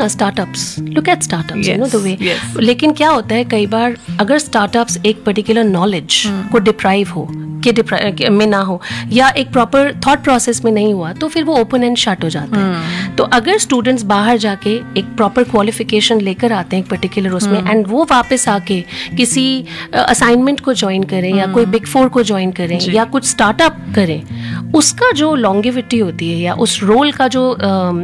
ना startups, look at startups, you know the way. yes. लेकिन क्या होता है कई बार अगर स्टार्टअप्स एक पर्टिकुलर नॉलेज को डिप्राइव हो में ना हो या एक प्रॉपर थॉट प्रोसेस में नहीं हुआ तो फिर वो ओपन एंड शट हो जाता है. तो अगर स्टूडेंट्स बाहर जाके एक प्रॉपर क्वालिफिकेशन लेकर आते हैं एक पर्टिकुलर उसमें एंड वो वापस आके किसी असाइनमेंट को ज्वाइन करें या कोई बिग 4 को ज्वाइन करें या कुछ स्टार्टअप करें, उसका जो लॉन्गेविटी होती है या उस रोल का जो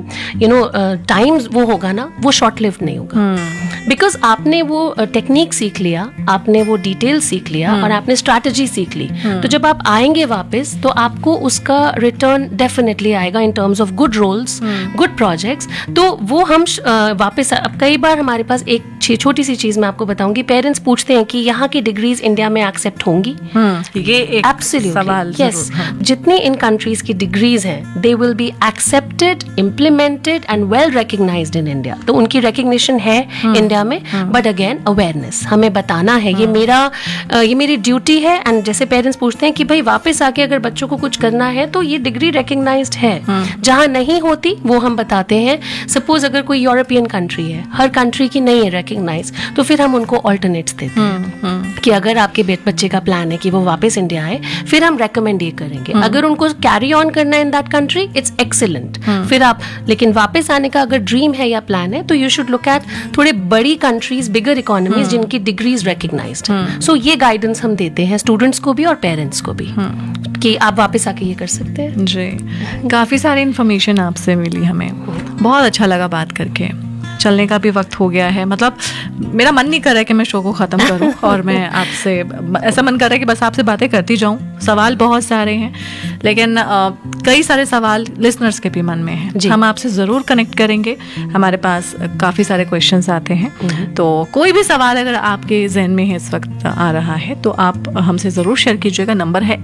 टाइम वो होगा ना, वो शॉर्ट लिव्ड नहीं होगा. बिकॉज आपने वो टेक्निक सीख लिया, आपने वो डिटेल सीख लिया और आपने स्ट्रैटेजी सीख ली. तो जब आप आएंगे वापस तो आपको उसका रिटर्न डेफिनेटली आएगा in terms of good roles, good projects. तो वो हम वापस, अब कई बार हमारे पास एक छोटी सी चीज मैं आपको बताऊंगी, पेरेंट्स पूछते हैं कि यहाँ की डिग्रीज इंडिया में एक्सेप्ट होंगी. ये एक सवाल. यस, जितनी इन कंट्रीज की डिग्रीज हैं they will be accepted, implemented and well recognised in India. तो उनकी रिकग्निशन है इंडिया में, बट अगेन अवेयरनेस हमें बताना है. ये मेरी ड्यूटी है. एंड जैसे पेरेंट्स पूछते हैं कि भाई वापस आके अगर बच्चों को कुछ करना है तो ये डिग्री रिकग्नाइज्ड है. जहां नहीं होती वो हम बताते हैं. सपोज अगर कोई यूरोपियन कंट्री है, हर कंट्री की नहीं है रिकग्नाइज, तो फिर हम उनको ऑल्टरनेट्स देते हैं कि अगर आपके बच्चे का प्लान है कि वो वापस इंडिया आए, फिर हम रेकमेंड ये करेंगे. अगर उनको कैरी ऑन करना है in that country, it's excellent. फिर आप, लेकिन वापस आने का अगर ड्रीम है या प्लान है तो यू शुड लुक एट थोड़े बड़ी कंट्रीज, बिगर इकोनॉमीज जिनकी डिग्रीज रिकग्नाइज्ड है. सो ये गाइडेंस हम देते हैं स्टूडेंट्स को भी और पेरेंट्स को भी कि आप वापस आके ये कर सकते हैं. जी, काफ़ी सारी इन्फॉर्मेशन आपसे मिली हमें, बहुत अच्छा लगा बात करके. चलने का भी वक्त हो गया है, मतलब मेरा मन नहीं कर रहा है कि मैं शो को ख़त्म करूं और मैं आपसे, ऐसा मन कर रहा है कि बस आपसे बातें करती जाऊं. सवाल बहुत सारे हैं, लेकिन कई सारे सवाल लिसनर्स के भी मन में हैं. हम आपसे ज़रूर कनेक्ट करेंगे. हमारे पास काफ़ी सारे क्वेश्चंस आते हैं, तो कोई भी सवाल अगर आपके जहन में है इस वक्त आ रहा है तो आप हमसे ज़रूर शेयर कीजिएगा. नंबर है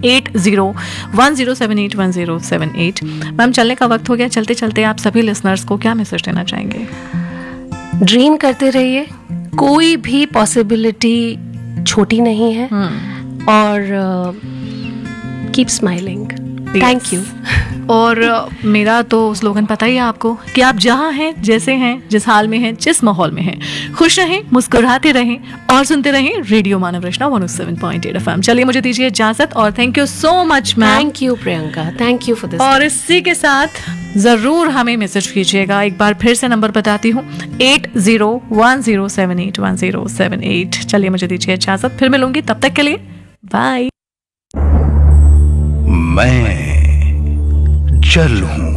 8010781078. मैम, चलने का वक्त हो गया. चलते चलते आप सभी लिसनर्स को क्या मैसेज देना चाहेंगे? ड्रीम करते रहिए, कोई भी पॉसिबिलिटी छोटी नहीं है, और कीप स्माइलिंग. Thank you. और मेरा तो स्लोगन पता ही है आपको कि आप जहाँ हैं, जैसे हैं, जिस हाल में हैं, जिस माहौल में हैं, खुश रहें, मुस्कुराते रहें और सुनते रहें रेडियो मानव रचना 107.8 FM. चलिए, मुझे दीजिए इजाजत और thank you so much ma'am. Thank you Priyanka, thank you for this. और इसी के साथ जरूर हमें मैसेज कीजिएगा. एक बार फिर से नंबर बताती हूँ, 8010781078. चलिए, मुझे दीजिए इजाजत, फिर मिलूंगी. तब तक के लिए बाय. मैं जल हूं,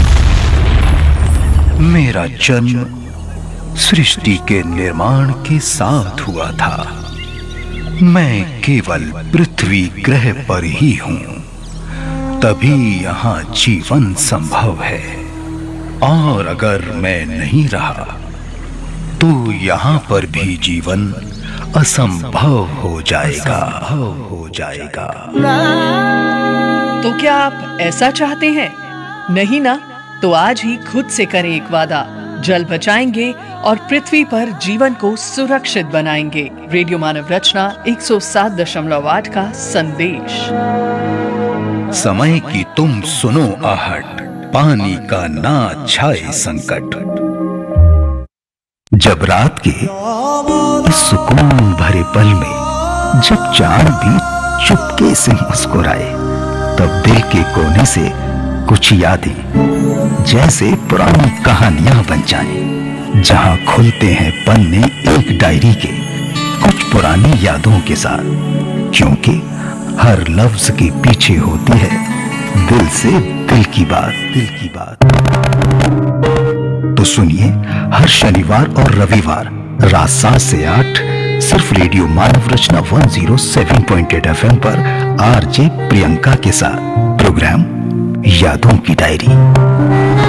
मेरा जन्म सृष्टि के निर्माण के साथ हुआ था. मैं केवल पृथ्वी ग्रह पर ही हूं, तभी यहां जीवन संभव है. और अगर मैं नहीं रहा तो यहां पर भी जीवन असंभव हो जाएगा. तो क्या आप ऐसा चाहते हैं? नहीं ना? तो आज ही खुद से करें एक वादा. जल बचाएंगे और पृथ्वी पर जीवन को सुरक्षित बनाएंगे. रेडियो मानव रचना 107.8 का संदेश. समय की तुम सुनो आहट, पानी का ना छाए संकट. जब रात के इस सुकून भरे पल में जब चांद भी चुपके से मुस्कुराए, तब दिल के कोने से कुछ यादें जैसे पुरानी कहानियां बन जाएं, जहां खुलते हैं पन्ने एक डायरी के कुछ पुरानी यादों के साथ. क्योंकि हर लफ्ज के पीछे होती है दिल से दिल की बात. तो सुनिए हर शनिवार और रविवार रात 7 से 8 सिर्फ रेडियो मानव रचना 107.8 FM पर आरजे प्रियंका के साथ प्रोग्राम यादों की डायरी.